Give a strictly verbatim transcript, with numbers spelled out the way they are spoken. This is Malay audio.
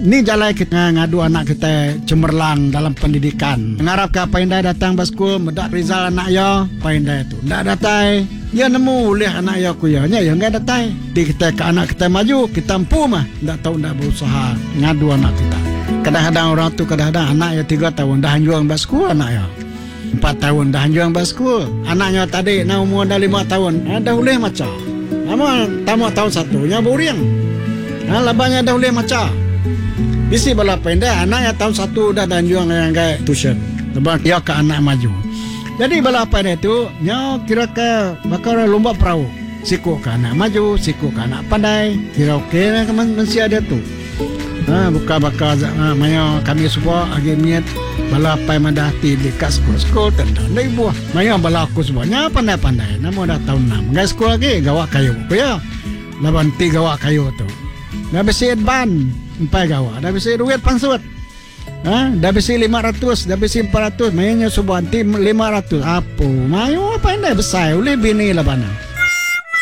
Ni jalan kita ngadu anak kita cemerlang dalam pendidikan. Ngarap ke Paindah datang baskul, medak Rizal anak yo, Paindah tu ndak datai. Ya nemu oleh anak yo kuyanya ya enggak datai. Di kita ke anak kita maju, kita empu mah ndak tahu ndak berusaha ngadu anak kita. Kadang-kadang orang tu kadang-kadang anak ya tiga tahun dah hanjuang baskul anak yo. Empat tahun dah hanjuang baskul. Anaknya tadi na umur dah lima tahun, dah boleh macam. Ama tamu tahun satu nya buriang. Ha labanya dah boleh macam. Bisi bala Paindah anak yang tahun satu dah dan juang yang gaya tuition. Sebab dia ke anak maju. Jadi bala Paindah itu nya kira ke bakal lomba perahu. Siku ke anak maju, siku ke anak pandai. Kira okey lah manusia dia tu. Ha buka bakal ha, maya kami semua agi niat bala pai mandati dekat sekolah-sekolah tendang dari buah. Maya bala aku semuanya pandai-pandai. Nama dah tahun enam. Gai sekolah lagi gawak kayu. Ko ya. Laban ti gawak kayu tu. Dah besi ban. Empat gawa, dah besi duit pansut. Ha, dah besi lima ratus, dah besi empat ratus, mainnya subuh anti lima ratus. Apa? Mayo apa ini besar, oleh bini lah bana.